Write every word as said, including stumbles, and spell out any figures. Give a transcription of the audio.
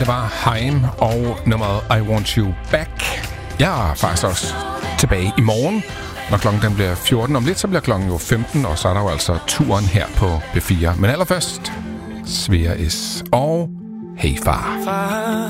Det var Haim og nummeret I Want You Back. Jeg er faktisk også tilbage i morgen, når klokken den bliver fjorten. Om lidt så bliver klokken jo femten, og så er der jo altså turen her på B fire. Men allerførst, Svea S. og Hey Far.